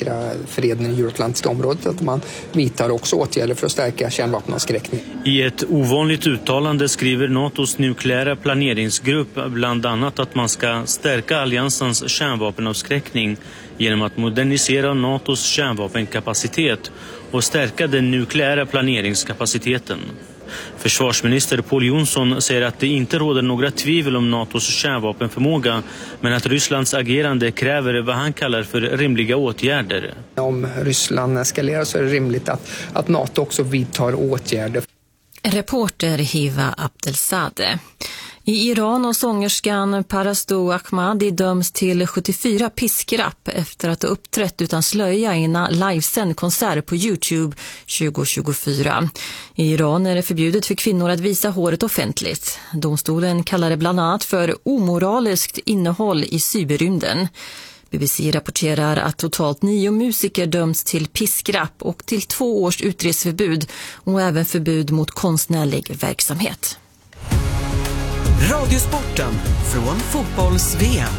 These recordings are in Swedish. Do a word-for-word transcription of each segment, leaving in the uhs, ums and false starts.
säkra freden i Euroatlantiska området, att man vidtar också åtgärder för att stärka kärnvapenavskräckning. I ett ovanligt uttalande skriver NATOs nukleära planeringsgrupp bland annat att man ska stärka alliansens kärnvapenavskräckning genom att modernisera NATOs kärnvapenkapacitet och stärka den nukleära planeringskapaciteten. Försvarsminister Pål Jonsson säger att det inte råder några tvivel om NATOs kärnvapenförmåga, men att Rysslands agerande kräver vad han kallar för rimliga åtgärder. Om Ryssland eskalerar så är det rimligt att, att NATO också vidtar åtgärder. Reporter Hiva Abdelsadeh. I Iran och sångerskan Parasto Ahmadi döms till sjuttiofyra piskrapp efter att ha uppträtt utan slöja i en livesänd konsert på YouTube tjugo tjugofyra. I Iran är det förbjudet för kvinnor att visa håret offentligt. Domstolen kallar det bland annat för omoraliskt innehåll i cyberrymden. B B C rapporterar att totalt nio musiker döms till piskrapp och till två års utreseförbud och även förbud mot konstnärlig verksamhet. Radiosporten från fotbolls-V M.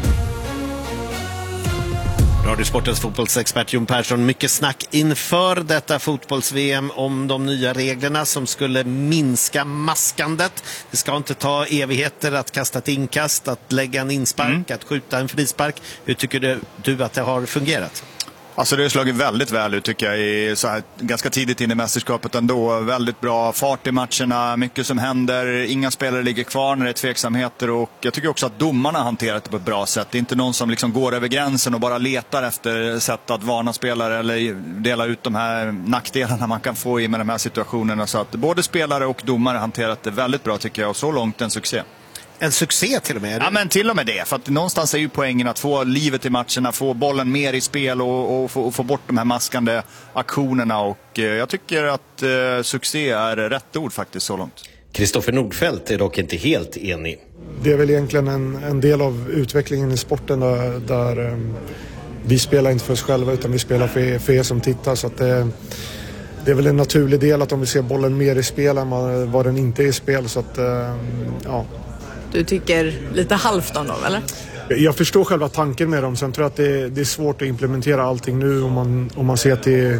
Radiosportens fotbollsexpert Jon Persson, mycket snack inför detta fotbolls-V M om de nya reglerna som skulle minska maskandet. Det ska inte ta evigheter att kasta ett inkast, att lägga en inspark, mm. att skjuta en frispark. Hur tycker du, du att det har fungerat? Alltså det har slagit väldigt väl ut tycker jag i så här, ganska tidigt in i mästerskapet ändå. Väldigt bra fart i matcherna, mycket som händer, inga spelare ligger kvar när det är tveksamheter och jag tycker också att domarna har hanterat det på ett bra sätt. Det är inte någon som liksom går över gränsen och bara letar efter sätt att varna spelare eller dela ut de här nackdelarna man kan få i med de här situationerna. Så att både spelare och domare har hanterat det väldigt bra tycker jag och så långt en succé. En succé till och med? Ja, men till och med det. För att någonstans är ju poängen att få livet i matcherna, få bollen mer i spel och, och, få, och få bort de här maskande aktionerna. Och eh, jag tycker att eh, succé är rätt ord faktiskt så långt. Kristoffer Nordfeldt är dock inte helt enig. Det är väl egentligen en, en del av utvecklingen i sporten där, där um, vi spelar inte för oss själva utan vi spelar för, för er som tittar. Så att det, det är väl en naturlig del att om vi ser bollen mer i spel än vad den inte är i spel. Så att, um, ja... Du tycker lite halvt om dem, eller? Jag förstår själva tanken med dem. Sen tror jag att det, det är svårt att implementera allting nu om man, om man ser till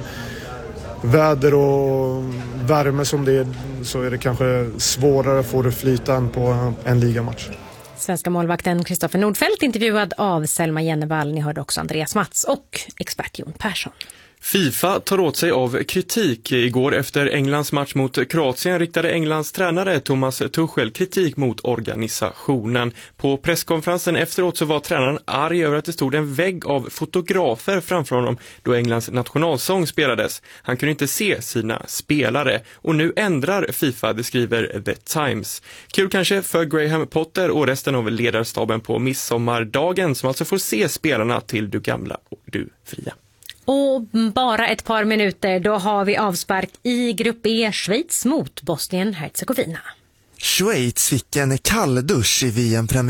väder och värme som det är, så är det kanske svårare att få det flyta än på en ligamatch. Svenska målvakten Kristoffer Nordfeldt intervjuad av Selma Jennevall. Ni hörde också Andreas Mats och expert Jon Persson. FIFA tar åt sig av kritik. Igår efter Englands match mot Kroatien riktade Englands tränare Thomas Tuchel kritik mot organisationen. På presskonferensen efteråt så var tränaren arg över att det stod en vägg av fotografer framför honom då Englands nationalsång spelades. Han kunde inte se sina spelare och nu ändrar FIFA, det skriver The Times. Kul kanske för Graham Potter och resten av ledarstaben på midsommardagen som alltså får se spelarna till Du gamla och Du fria. Och bara ett par minuter, då har vi avspark i grupp E, Schweiz mot Bosnien-Herzegovina. Schweiz fick en kalldusch i V M-premiär.